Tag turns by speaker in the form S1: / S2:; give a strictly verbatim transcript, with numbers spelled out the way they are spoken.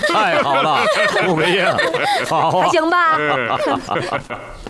S1: 太好了，孔明，好啊，
S2: 还行吧？